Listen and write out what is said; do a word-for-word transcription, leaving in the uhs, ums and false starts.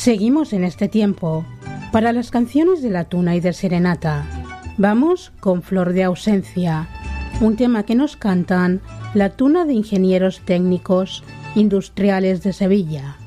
Seguimos en este tiempo para las canciones de La Tuna y de Serenata. Vamos con Flor de Ausencia, un tema que nos cantan La Tuna de Ingenieros Técnicos Industriales de Sevilla.